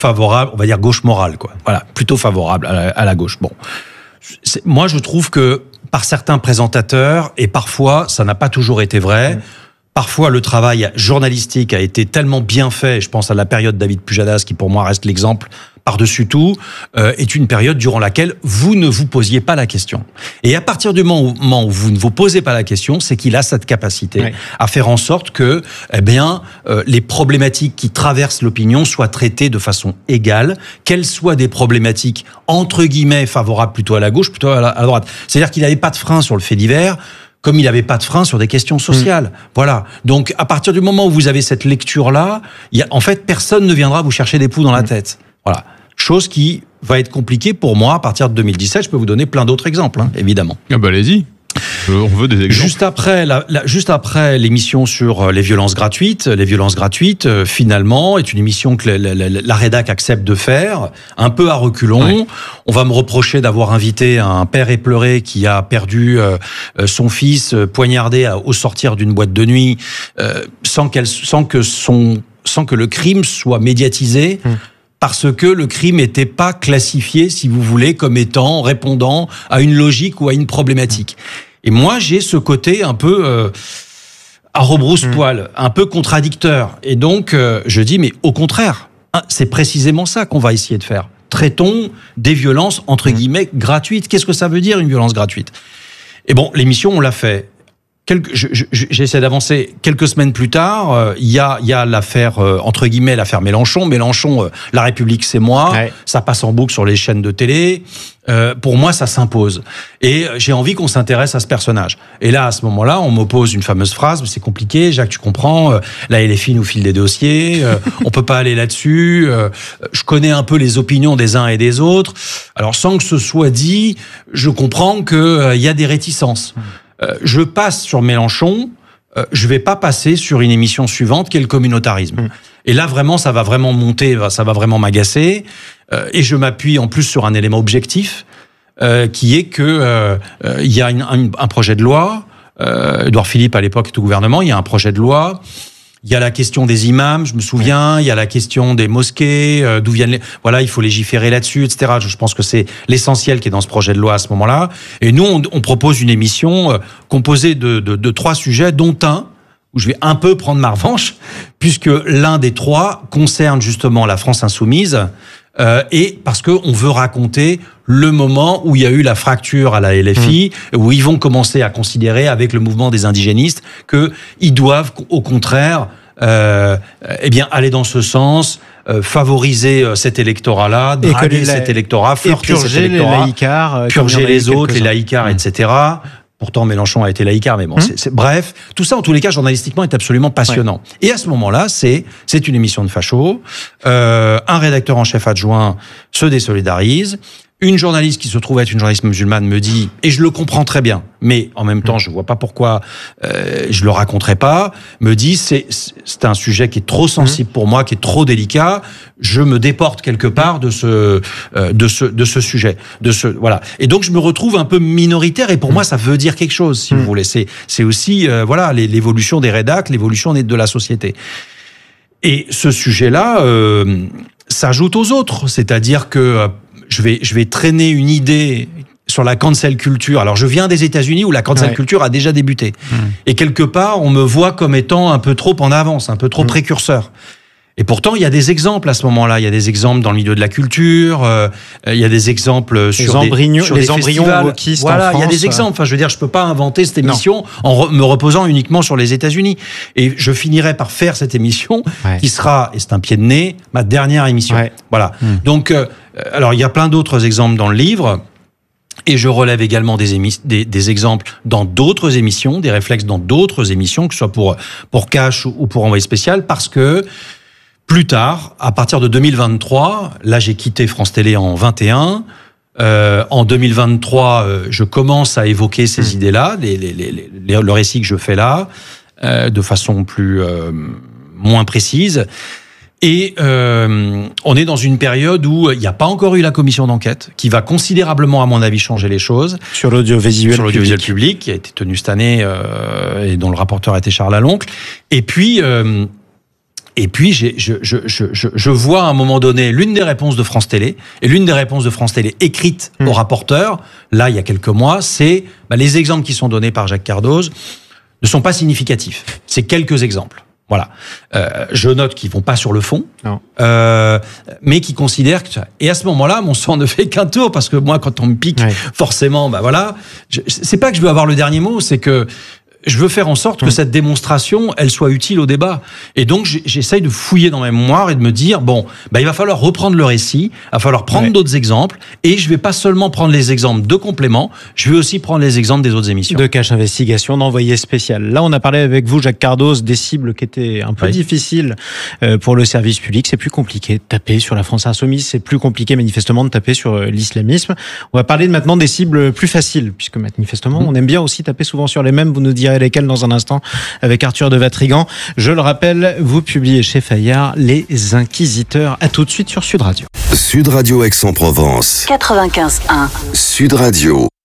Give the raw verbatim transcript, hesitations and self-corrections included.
favorable, on va dire gauche morale, quoi. Voilà, plutôt favorable à la, à la gauche. Bon, c'est, moi je trouve que par certains présentateurs, et parfois ça n'a pas toujours été vrai. Mmh. Parfois, le travail journalistique a été tellement bien fait, je pense à la période David Pujadas, qui pour moi reste l'exemple par-dessus tout, euh, est une période durant laquelle vous ne vous posiez pas la question. Et à partir du moment où vous ne vous posez pas la question, c'est qu'il a cette capacité oui. à faire en sorte que, eh bien, euh, les problématiques qui traversent l'opinion soient traitées de façon égale, qu'elles soient des problématiques, entre guillemets, favorables plutôt à la gauche, plutôt à la, à la droite. C'est-à-dire qu'il n'avait pas de frein sur le fait divers, comme il n'avait pas de frein sur des questions sociales. Mmh. Voilà. Donc, à partir du moment où vous avez cette lecture-là, il y a, en fait, personne ne viendra vous chercher des poux dans la tête. Voilà. Chose qui va être compliquée pour moi à partir de deux mille dix-sept. Je peux vous donner plein d'autres exemples, hein, évidemment. Ah bah allez-y. On veut des exemples. Juste après, la, la, juste après l'émission sur les violences gratuites, les violences gratuites, euh, finalement, est une émission que la, la, la, la rédac accepte de faire, un peu à reculons. Ouais. On va me reprocher d'avoir invité un père éploré qui a perdu euh, son fils euh, poignardé à, au sortir d'une boîte de nuit, euh, sans, qu'elle, sans, que son, sans que le crime soit médiatisé. Hum. Parce que le crime n'était pas classifié, si vous voulez, comme étant répondant à une logique ou à une problématique. Et moi, j'ai ce côté un peu euh, à rebrousse-poil, mmh. un peu contradicteur. Et donc, euh, je dis, mais au contraire, hein, c'est précisément ça qu'on va essayer de faire. Traitons des violences, entre mmh. guillemets, gratuites. Qu'est-ce que ça veut dire, une violence gratuite ? Et bon, l'émission, on l'a fait. Quelques, je, je, j'essaie d'avancer. Quelques semaines plus tard, euh, il y a, il y a l'affaire, euh, entre guillemets, l'affaire Mélenchon. Mélenchon, euh, La République, c'est moi. Ouais. Ça passe en boucle sur les chaînes de télé. Euh, pour moi, ça s'impose. Et j'ai envie qu'on s'intéresse à ce personnage. Et là, à ce moment-là, on m'oppose une fameuse phrase, c'est compliqué, Jacques, tu comprends, euh, la L F I nous file des dossiers, euh, on peut pas aller là-dessus, euh, je connais un peu les opinions des uns et des autres. Alors, sans que ce soit dit, je comprends qu'il euh, y a des réticences. Euh, je passe sur Mélenchon, euh, je vais pas passer sur une émission suivante qui est le communautarisme. Mmh. Et là, vraiment, ça va vraiment monter, ça va vraiment m'agacer. Euh, et je m'appuie en plus sur un élément objectif, euh, qui est que euh, euh, il y a une, un, un projet de loi. Euh, Édouard Philippe, à l'époque, est au gouvernement. Il y a un projet de loi. Il y a la question des imams, je me souviens. Il y a la question des mosquées, euh, d'où viennent les... Voilà, il faut légiférer là-dessus, et cetera. Je pense que c'est l'essentiel qui est dans ce projet de loi à ce moment-là. Et nous, on, on propose une émission euh, composée de, de, de trois sujets, dont un où je vais un peu prendre ma revanche, puisque l'un des trois concerne justement la France insoumise, euh, et parce que on veut raconter le moment où il y a eu la fracture à la L F I, mmh. où ils vont commencer à considérer avec le mouvement des indigénistes qu'ils doivent au contraire euh, eh bien aller dans ce sens, euh, favoriser cet électorat-là, draguer cet électorat, flirter cet électorat, les laïcards, purger les autres, les laïcards, mmh. et cetera. Pourtant, Mélenchon a été laïcard, mais bon, mmh. c'est, c'est, bref, tout ça, en tous les cas, journalistiquement, est absolument passionnant. Ouais. Et à ce moment-là, c'est, c'est une émission de facho. Euh, un rédacteur en chef adjoint se désolidarise. Une journaliste qui se trouve être une journaliste musulmane me dit, et je le comprends très bien, mais en même temps, je vois pas pourquoi euh, je le raconterai pas, me dit, c'est, c'est un sujet qui est trop sensible pour moi, qui est trop délicat, je me déporte quelque part de ce, euh, de ce, de ce sujet, de ce, voilà. Et donc, je me retrouve un peu minoritaire, et pour moi, ça veut dire quelque chose, si vous voulez. C'est, c'est aussi, euh, voilà, l'évolution des rédacs, l'évolution de la société. Et ce sujet-là euh, s'ajoute aux autres, c'est-à-dire que euh, Je vais, je vais traîner une idée sur la cancel culture. Alors, je viens des États-Unis où la cancel ouais. culture a déjà débuté. Mmh. Et quelque part, on me voit comme étant un peu trop en avance, un peu trop mmh. précurseur. Et pourtant, il y a des exemples à ce moment-là. Il y a des exemples dans le milieu de la culture. Euh, il y a des exemples sur les embryons, des, sur les des embryons wokistes voilà, en France. Il y a des exemples. Enfin, je veux dire, je peux pas inventer cette émission non. en re, me reposant uniquement sur les États-Unis. Et je finirai par faire cette émission ouais. qui sera, et c'est un pied de nez, ma dernière émission. Ouais. Voilà. Mmh. Donc, euh, alors, il y a plein d'autres exemples dans le livre. Et je relève également des, émis- des, des exemples dans d'autres émissions, des réflexes dans d'autres émissions, que ce soit pour, pour Cash ou pour Envoyé spécial, parce que plus tard, à partir de deux mille vingt-trois, là j'ai quitté France Télé en vingt et un, euh, en deux mille vingt-trois, euh, je commence à évoquer ces mmh. idées-là, les, les, les, les, le récit que je fais là, euh, de façon plus euh, moins précise. Et euh, on est dans une période où il n'y a pas encore eu la commission d'enquête, qui va considérablement, à mon avis, changer les choses. Sur l'audiovisuel, sur l'audiovisuel public. public, qui a été tenu cette année euh, et dont le rapporteur a été Charles Laloncle. Et puis, euh, Et puis, j'ai, je, je, je, je, je vois à un moment donné l'une des réponses de France Télé, et l'une des réponses de France Télé écrites mmh. au rapporteur, là, il y a quelques mois, c'est bah, les exemples qui sont donnés par Jacques Cardoz ne sont pas significatifs. C'est quelques exemples. Voilà. Euh, je note qu'ils vont pas sur le fond, euh, mais qui considèrent que... Et à ce moment-là, mon sang ne fait qu'un tour, parce que moi, quand on me pique, ouais. forcément, bah voilà. Je, c'est pas que je veux avoir le dernier mot, c'est que je veux faire en sorte que mmh. cette démonstration, elle soit utile au débat. Et donc, j'essaye de fouiller dans ma mémoire et de me dire, bon, bah, il va falloir reprendre le récit, il va falloir prendre ouais. d'autres exemples, et je vais pas seulement prendre les exemples de compléments, je vais aussi prendre les exemples des autres émissions. De Cache Investigation, d'envoyé spécial. Là, on a parlé avec vous, Jacques Cardoz, des cibles qui étaient un peu oui. difficiles pour le service public. C'est plus compliqué de taper sur la France Insoumise, c'est plus compliqué manifestement de taper sur l'islamisme. On va parler maintenant des cibles plus faciles, puisque manifestement, mmh. on aime bien aussi taper souvent sur les mêmes, vous nous direz lesquels dans un instant avec Arthur de Vatrigan. Je le rappelle, vous publiez chez Fayard Les Inquisiteurs. À tout de suite sur Sud Radio. Sud Radio Aix-en-Provence. quatre-vingt-quinze un. Sud Radio.